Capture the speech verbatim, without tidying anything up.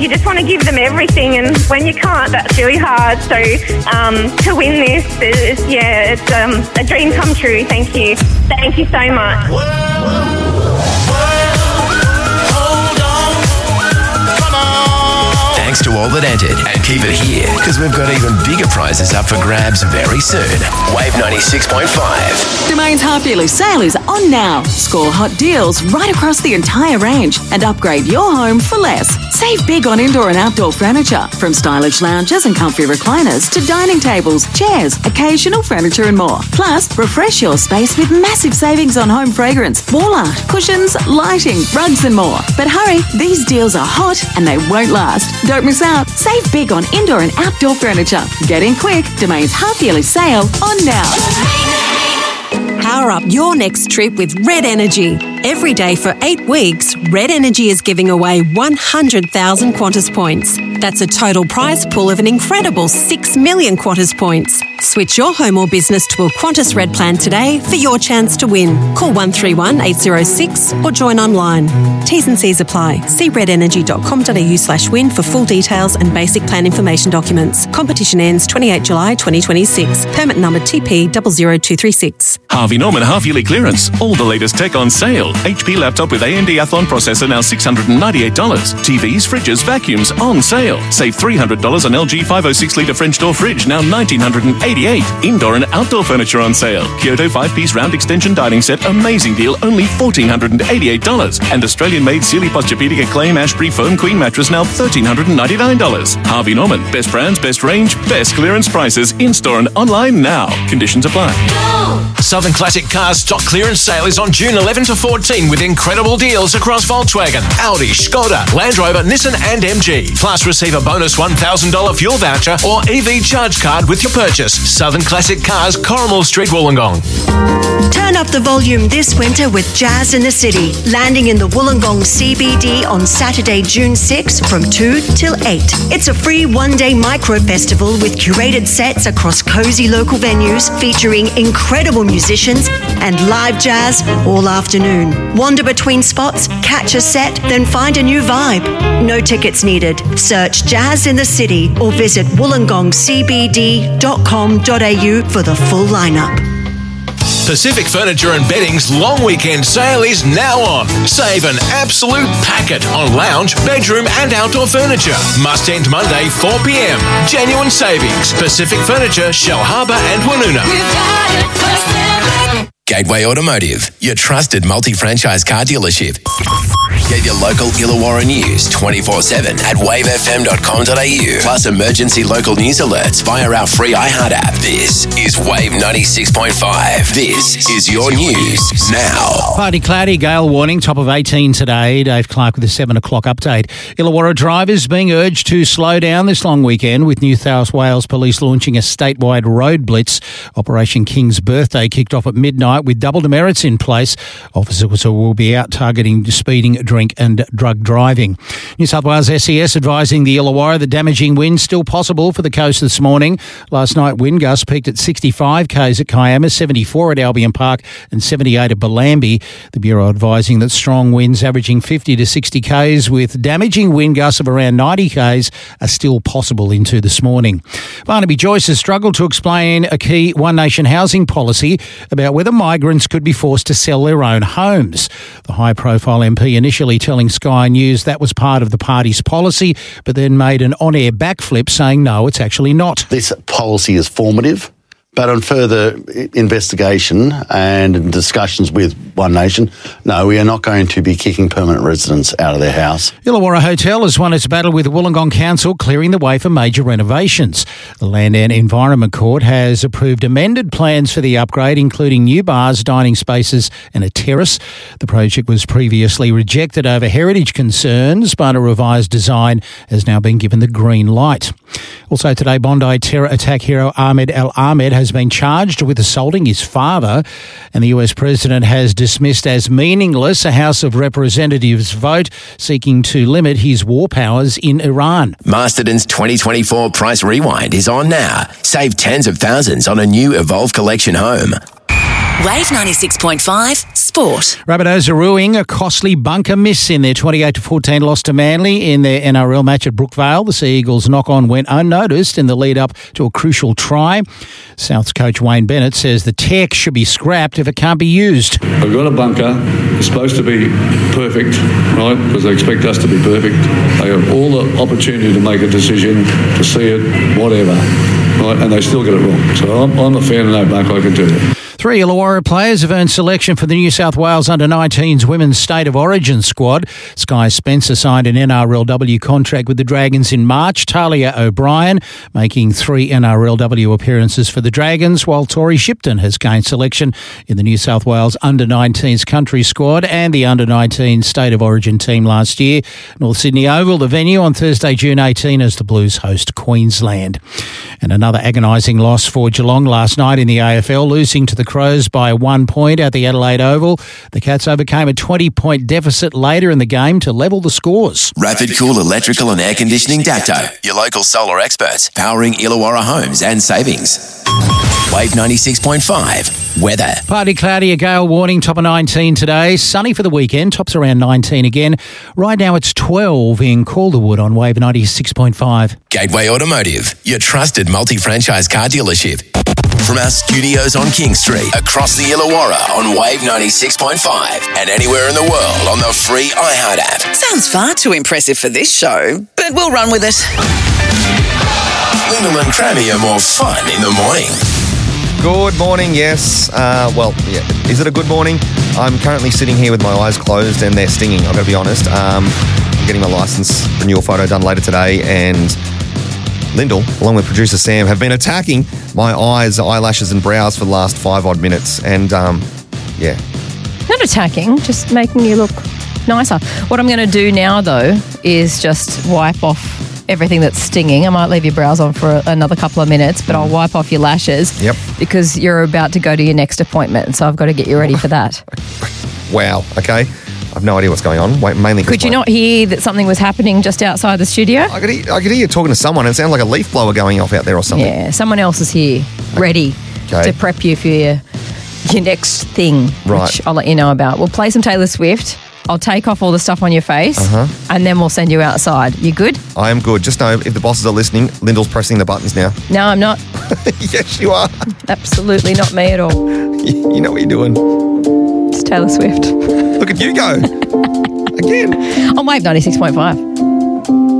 you just want to give them everything, and when you can't, that's really hard. So um, to win this is, yeah, it's um, a dream come true. Thank you. Thank you so much. Whoa, whoa, hold on, come on. Thanks to all that entered, and keep it here, because we've got even bigger prizes up for grabs very soon. Wave ninety-six point five. Domain's half-yearly sale is on now. Score hot deals right across the entire range and upgrade your home for less. Save big on indoor and outdoor furniture, from stylish lounges and comfy recliners to dining tables, chairs, occasional furniture and more. Plus, refresh your space with massive savings on home fragrance, wall art, cushions, lighting, rugs and more. But hurry, these deals are hot and they won't last. Don't miss out. Save big on indoor and outdoor furniture. Get in quick. Domain's half-yearly sale on now. Power up your next trip with Red Energy. Every day for eight weeks, Red Energy is giving away one hundred thousand Qantas points. That's a total prize pool of an incredible six million Qantas points. Switch your home or business to a Qantas Red plan today for your chance to win. Call one three one, eight zero six or join online. T's and C's apply. See redenergy.com.au slash win for full details and basic plan information documents. Competition ends twenty-eighth of July twenty twenty-six. Permit number T P zero zero two three six. Harvey Norman half-yearly clearance. All the latest tech on sale. H P laptop with A M D Athlon processor now six hundred ninety-eight dollars. T Vs, fridges, vacuums on sale. Save three hundred dollars on L G five oh six litre French door fridge, now one thousand nine hundred eighty-eight dollars. Indoor and outdoor furniture on sale. Kyoto five-piece round extension dining set, amazing deal, only one thousand four hundred eighty-eight dollars. And Australian-made Sealy Posturepedic Acclaim Ashbury Foam Queen mattress, now one thousand three hundred ninety-nine dollars. Harvey Norman, best brands, best range, best clearance prices, in-store and online now. Conditions apply. Southern Classic Cars stock clearance sale is on June eleventh to fourteenth with incredible deals across Volkswagen, Audi, Skoda, Land Rover, Nissan and M G. Plus receive a bonus one thousand dollars fuel voucher or E V charge card with your purchase. Southern Classic Cars, Corrimal Street, Wollongong. Turn up the volume this winter with Jazz in the City, landing in the Wollongong C B D on Saturday, June sixth from two till eight. It's a free one-day micro festival with curated sets across cosy local venues featuring incredible musicians and live jazz all afternoon. Wander between spots, catch a set, then find a new vibe. No tickets needed. Search Jazz in the City or visit wollongong c b d dot com dot a u for the full lineup. Pacific Furniture and Bedding's long weekend sale is now on. Save an absolute packet on lounge, bedroom and outdoor furniture. Must end Monday, four p.m. Genuine savings. Pacific Furniture, Shell Harbour and Woonona. Gateway Automotive, your trusted multi-franchise car dealership. Get your local Illawarra news twenty-four seven at wave f m dot com dot a u. Plus emergency local news alerts via our free iHeart app. This is Wave ninety-six point five. This is your news now. Partly cloudy, gale warning, top of eighteen today. Dave Clark with the seven o'clock update. Illawarra drivers being urged to slow down this long weekend, with New South Wales Police launching a statewide road blitz. Operation King's Birthday kicked off at midnight with double demerits in place. Officers will be out targeting speeding, drink and drug driving. New South Wales S E S advising the Illawarra that damaging winds still possible for the coast this morning. Last night wind gusts peaked at sixty-five k's at Kiama, seventy-four at Albion Park and seventy-eight at Bellambi. The Bureau advising that strong winds averaging fifty to sixty k's with damaging wind gusts of around ninety k's are still possible into this morning. Barnaby Joyce has struggled to explain a key One Nation housing policy about whether migrants could be forced to sell their own homes. The high-profile M P initially telling Sky News that was part of the party's policy, but then made an on-air backflip saying no, it's actually not. This policy is formative, but on further investigation and discussions with One Nation, no, we are not going to be kicking permanent residents out of their house. Illawarra Hotel has won its battle with Wollongong Council, clearing the way for major renovations. The Land and Environment Court has approved amended plans for the upgrade, including new bars, dining spaces and a terrace. The project was previously rejected over heritage concerns, but a revised design has now been given the green light. Also today, Bondi terror attack hero Ahmed El Ahmed has been charged with assaulting his father, and the U S President has dismissed as meaningless a House of Representatives vote seeking to limit his war powers in Iran. Masterton's twenty twenty-four Price Rewind is on now. Save tens of thousands on a new Evolve Collection home. Wave ninety-six point five Sport. Rabbitohs are ruining a costly bunker miss in their twenty-eight to fourteen loss to Manly in their N R L match at Brookvale. The Sea Eagles knock-on went unnoticed in the lead-up to a crucial try. South's coach Wayne Bennett says the tech should be scrapped if it can't be used. We've got a bunker. It's supposed to be perfect, right? Because they expect us to be perfect. They have all the opportunity to make a decision, to see it, whatever, right? And they still get it wrong. So I'm, I'm a fan of no bunker, I can tell you. Three Illawarra players have earned selection for the New South Wales under nineteens Women's State of Origin squad. Sky Spencer signed an N R L W contract with the Dragons in March. Talia O'Brien making three N R L W appearances for the Dragons, while Tori Shipton has gained selection in the New South Wales under nineteens country squad and the under nineteen State of Origin team last year. North Sydney Oval, the venue, on Thursday, June eighteenth, as the Blues host Queensland. And another agonising loss for Geelong last night in the A F L, losing to the Crows by one point at the Adelaide Oval. The Cats overcame a twenty-point deficit later in the game to level the scores. Rapid Cool Electrical and Air Conditioning Dacto, your local solar experts, powering Illawarra homes and savings. Wave ninety-six point five, weather. Partly cloudy, a gale warning, top of nineteen today. Sunny for the weekend, tops around nineteen again. Right now it's twelve in Calderwood on Wave ninety-six point five. Gateway Automotive, your trusted multi-franchise car dealership. From our studios on King Street, across the Illawarra on Wave ninety-six point five, and anywhere in the world on the free iHeart app. Sounds far too impressive for this show, but we'll run with it. Lyndall and Crammy are more fun in the morning. Good morning, yes. Uh, well, yeah. Is it a good morning? I'm currently sitting here with my eyes closed and they're stinging, I've got to be honest. Um, I'm getting my licence renewal photo done later today, and Lyndall, along with producer Sam, have been attacking my eyes, eyelashes and brows for the last five odd minutes. And, um, yeah. Not attacking, just making you look nicer. What I'm going to do now, though, is just wipe off everything that's stinging. I might leave your brows on for another couple of minutes, but I'll wipe off your lashes. Yep. Because you're about to go to your next appointment, so I've got to get you ready for that. Wow, okay. I've no idea what's going on. Wait, mainly Could you my... not hear that something was happening just outside the studio? I could, hear, I could hear you talking to someone, and it sounded like a leaf blower going off out there or something. Yeah, someone else is here, ready Okay. to prep you for your, your next thing, Right. which I'll let you know about. We'll play some Taylor Swift. I'll take off all the stuff on your face, Uh-huh. and then we'll send you outside. You good? I am good. Just know if the bosses are listening, Lyndall's pressing the buttons now. No, I'm not. Yes, you are. Absolutely not me at all. You know what you're doing. It's Taylor Swift. Look at you go. Again. On Wave ninety-six point five.